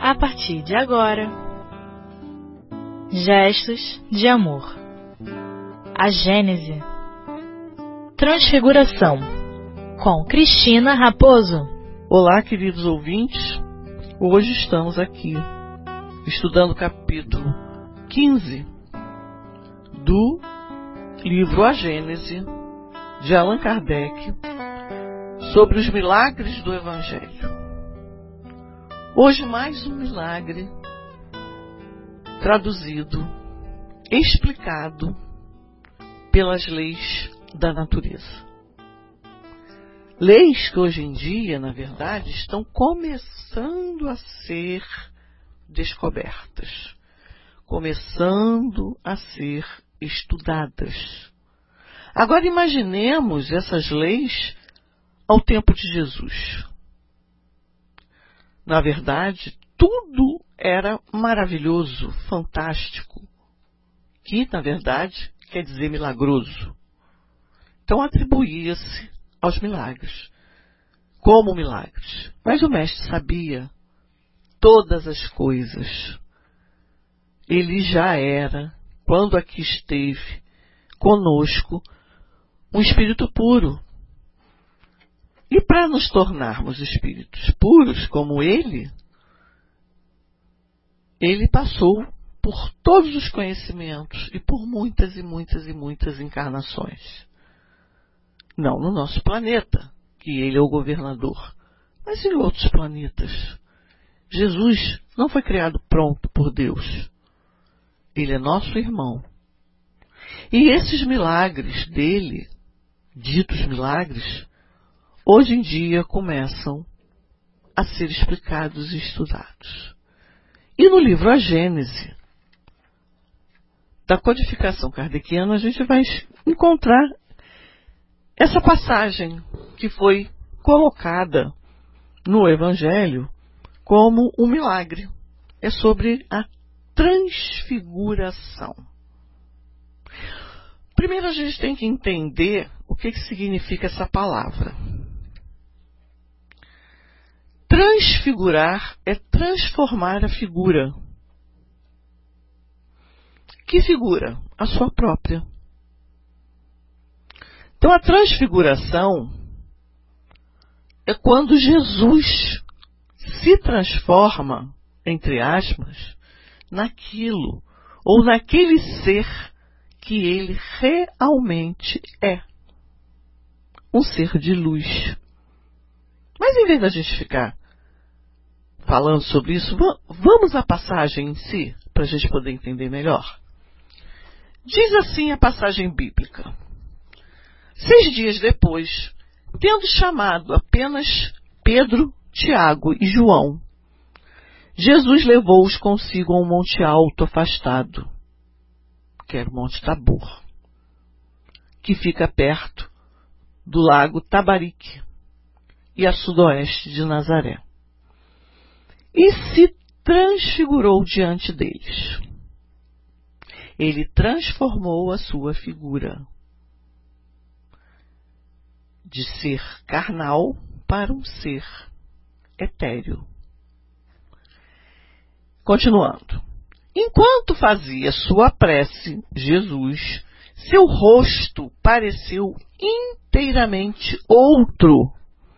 a partir de agora. Gestos de amor. A Gênese. Transfiguração, com Cristina Raposo. Olá, queridos ouvintes. Hoje estamos aqui estudando o capítulo 15 do livro A Gênese, de Allan Kardec, sobre os milagres do Evangelho. Hoje mais um milagre traduzido, explicado pelas leis da natureza. Leis que hoje em dia, na verdade, estão começando a ser descobertas, começando a ser estudadas. Agora imaginemos essas leis ao tempo de Jesus. Na verdade, tudo era maravilhoso, fantástico, que, na verdade, quer dizer milagroso. Então atribuía-se aos milagres, como milagres. Mas o mestre sabia todas as coisas. Ele já era, quando aqui esteve conosco, um espírito puro. E para nos tornarmos espíritos puros como ele passou por todos os conhecimentos e por muitas e muitas e muitas encarnações. Não no nosso planeta, que ele é o governador, mas em outros planetas. Jesus não foi criado pronto por Deus. Ele é nosso irmão. E esses milagres dele, ditos milagres, hoje em dia começam a ser explicados e estudados. E no livro A Gênese, da codificação kardeciana, a gente vai encontrar essa passagem que foi colocada no Evangelho como um milagre. É sobre a transfiguração. Primeiro a gente tem que entender o que significa essa palavra. Transfigurar é transformar a figura. Que figura? A sua própria. Então a transfiguração é quando Jesus se transforma, entre aspas, naquilo ou naquele ser que ele realmente é. Um ser de luz. Mas em vez da gente ficar falando sobre isso, vamos à passagem em si, para a gente poder entender melhor. Diz assim a passagem bíblica. 6 dias depois, tendo chamado apenas Pedro, Tiago e João, Jesus levou-os consigo a um monte alto afastado, que era o Monte Tabor, que fica perto do lago Tabarique e a sudoeste de Nazaré. E se transfigurou diante deles. Ele transformou a sua figura de ser carnal para um ser etéreo. Continuando. Enquanto fazia sua prece, Jesus, seu rosto pareceu inteiramente outro